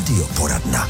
Radioporadna.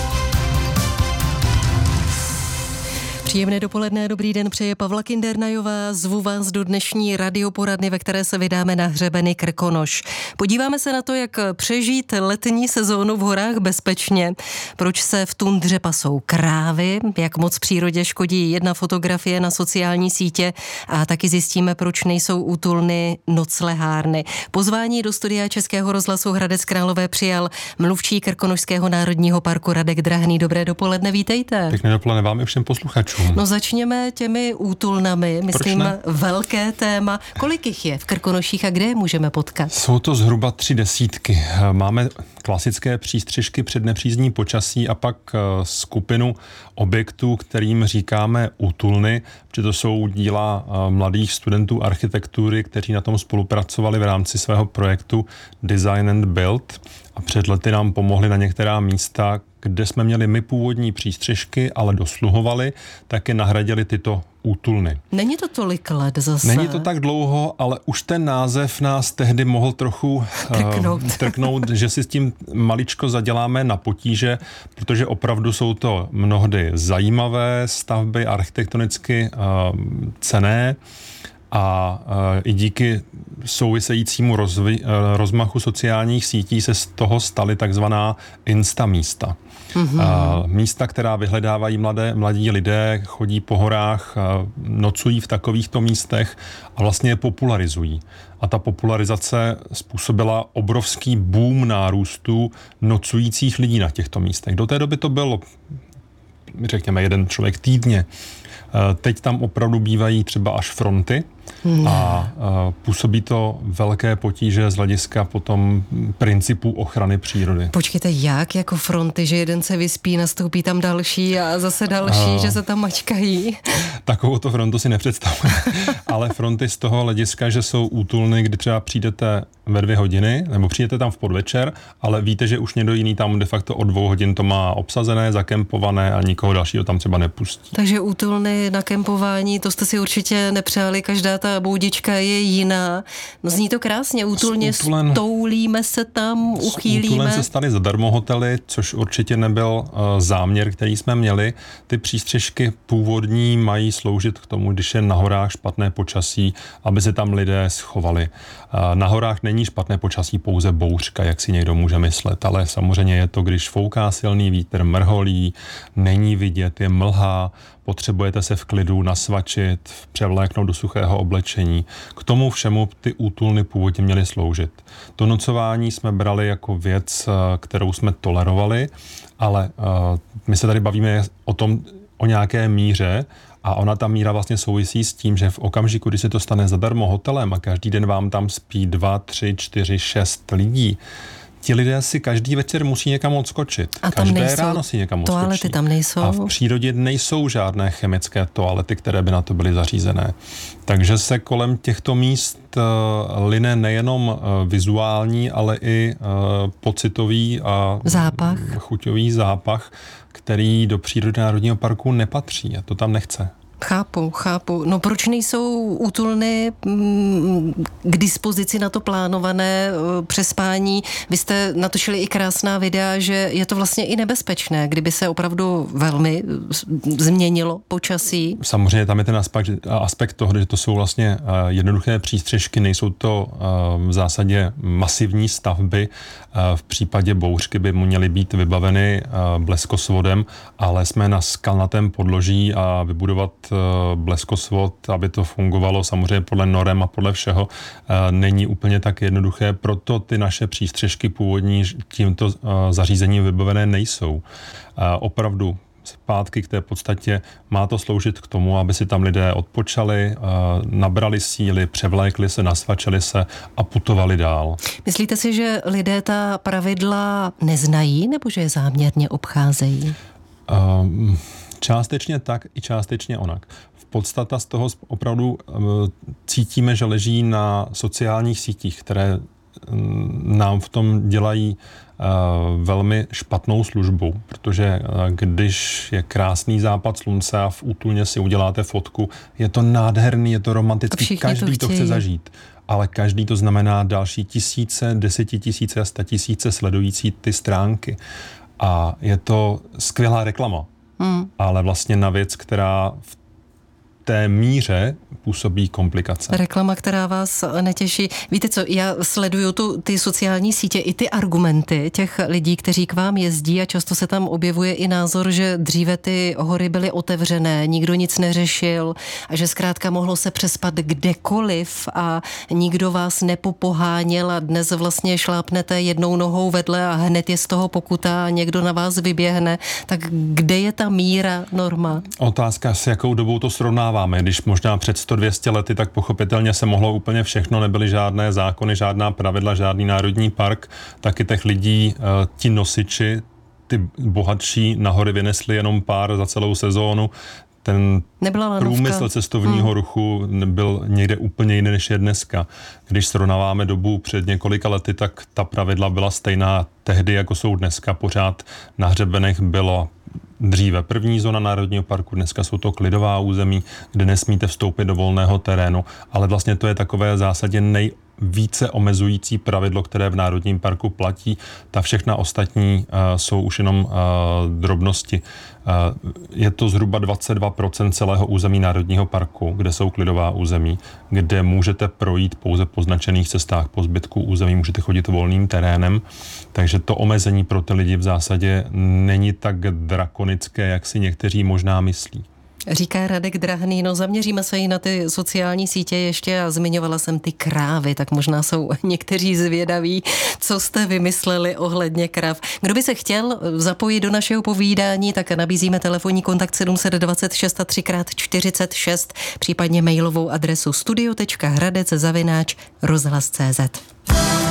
Příjemné dopoledne, dobrý den, přeje Pavla Kindernajová. Zvu vás do dnešní radioporadny, ve které se vydáme na hřebeny Krkonoš. Podíváme se na to, jak přežít letní sezónu v horách bezpečně, proč se v tundře pasou krávy, jak moc přírodě škodí jedna fotografie na sociální sítě a taky zjistíme, proč nejsou útulny noclehárny. Pozvání do studia Českého rozhlasu Hradec Králové přijal mluvčí Krkonošského národního parku Radek Drahný. Dobré dopoledne, vítejte. Pěkné dopoledne vám i všem posluchačům. No začněme těmi útulnami, myslím velké téma. Kolik jich je v Krkonoších a kde je můžeme potkat? Jsou to zhruba 30. Máme klasické přístřežky před nepřízní počasí a pak skupinu objektů, kterým říkáme útulny, protože to jsou díla mladých studentů architektury, kteří na tom spolupracovali v rámci svého projektu Design and Build a před lety nám pomohli na některá místa, kde jsme měli my původní přístřežky, ale dosluhovali, tak je nahradili tyto útulny. Není to tolik let zase? Není to tak dlouho, ale už ten název nás tehdy mohl trochu trknout, že si s tím maličko zaděláme na potíže, protože opravdu jsou to mnohdy zajímavé stavby, architektonicky cenné, a i díky souvisejícímu rozmachu sociálních sítí se z toho staly takzvaná instamísta. Místa, která vyhledávají mladí lidé, chodí po horách, nocují v takovýchto místech a vlastně je popularizují. A ta popularizace způsobila obrovský boom nárůstu nocujících lidí na těchto místech. Do té doby to bylo, řekněme, jeden člověk týdně. Teď tam opravdu bývají třeba až fronty a působí to velké potíže z hlediska potom principů ochrany přírody. Počkejte, jak jako fronty, že jeden se vyspí, nastoupí tam další a zase další, že se tam mačkají? Takovouto frontu si nepředstavuji. Ale fronty z toho hlediska, že jsou útulny, kdy třeba přijdete ve 2 hodiny, nebo přijdete tam v podvečer, ale víte, že už někdo jiný tam de facto o 2 hodin to má obsazené, zakempované a nikoho dalšího tam třeba nepustí. Takže útulny na kempování, to jste si určitě nepřáli, každá ta boudička je jiná. No zní to krásně, útulně stoulíme se tam, uchýlíme. Útulen se staly zadarmo hotely, což určitě nebyl záměr, který jsme měli. Ty přístřežky původní mají sloužit k tomu, když je na horách špatné počasí, aby se tam lidé schovali. Na horách není špatné počasí pouze bouřka, jak si někdo může myslet, ale samozřejmě je to, když fouká silný vítr, mrholí, není vidět, je mlha, potřebujete se v klidu nasvačit, převléknout do suchého oblečení. K tomu všemu ty útulny původně měly sloužit. To nocování jsme brali jako věc, kterou jsme tolerovali, ale my se tady bavíme o nějaké míře, a ona ta míra vlastně souvisí s tím, že v okamžiku, kdy se to stane zadarmo hotelem a každý den vám tam spí 2, 3, 4, 6 lidí, ti lidé si každý večer musí někam odskočit. A tam každé ráno si někam odskočí. Toalety tam nejsou. A v přírodě nejsou žádné chemické toalety, které by na to byly zařízené. Takže se kolem těchto míst line nejenom vizuální, ale i pocitový a chuťový zápach, který do přírody národního parku nepatří a to tam nechce. Chápu. No proč nejsou útulny k dispozici na to plánované přespání? Vy jste natočili i krásná videa, že je to vlastně i nebezpečné, kdyby se opravdu velmi změnilo počasí. Samozřejmě tam je ten aspekt toho, že to jsou vlastně jednoduché přístřežky, nejsou to v zásadě masivní stavby. V případě bouřky by měly být vybaveny bleskosvodem, ale jsme na skalnatém podloží a vybudovat bleskosvod, aby to fungovalo samozřejmě podle norem a podle všeho, není úplně tak jednoduché, proto ty naše přístřežky původní tímto zařízením vybavené nejsou. Opravdu zpátky k té podstatě má to sloužit k tomu, aby si tam lidé odpočali, nabrali síly, převlékli se, nasvačili se a putovali dál. Myslíte si, že lidé ta pravidla neznají nebo že je záměrně obcházejí? Částečně tak i částečně onak. V podstata z toho opravdu cítíme, že leží na sociálních sítích, které nám v tom dělají velmi špatnou službu, protože když je krásný západ slunce a v útulně si uděláte fotku, je to nádherný, je to romantický, každý to chce zažít. Ale každý to znamená další tisíce, 10 000 a 100 000 sledující ty stránky. A je to skvělá reklama, ale vlastně na věc, která v té míře působí komplikace. Reklama, která vás netěší. Víte co, já sleduju ty sociální sítě i ty argumenty těch lidí, kteří k vám jezdí a často se tam objevuje i názor, že dříve ty hory byly otevřené, nikdo nic neřešil a že zkrátka mohlo se přespat kdekoliv a nikdo vás nepopoháněl a dnes vlastně šlápnete jednou nohou vedle a hned je z toho pokuta a někdo na vás vyběhne. Tak kde je ta míra norma? Otázka, s jakou dobou to srovnáváme. Když možná před 100-200 lety, tak pochopitelně se mohlo úplně všechno, nebyly žádné zákony, žádná pravidla, žádný národní park, taky těch lidí, ti nosiči, ty bohatší nahory vynesli jenom pár za celou sezónu. Ten průmysl cestovního ruchu byl někde úplně jiný, než je dneska. Když srovnáváme dobu před několika lety, tak ta pravidla byla stejná tehdy, jako jsou dneska. Pořád na hřebenech bylo dříve první zóna národního parku, dneska jsou to klidová území, kde nesmíte vstoupit do volného terénu, ale vlastně to je takové v zásadě nejvíce omezující pravidlo, které v národním parku platí. Ta všechna ostatní jsou už jenom drobnosti. Je to zhruba 22% celého území národního parku, kde jsou klidová území, kde můžete projít pouze po značených cestách, po zbytku území můžete chodit volným terénem, takže to omezení pro ty lidi v zásadě není tak drakonické, jak si někteří možná myslí. Říká Radek Drahný, zaměříme se i na ty sociální sítě ještě a zmiňovala jsem ty krávy, tak možná jsou někteří zvědaví, co jste vymysleli ohledně krav. Kdo by se chtěl zapojit do našeho povídání, tak nabízíme telefonní kontakt 726 a 3x46, případně mailovou adresu studio.hradec@rozhlas.cz.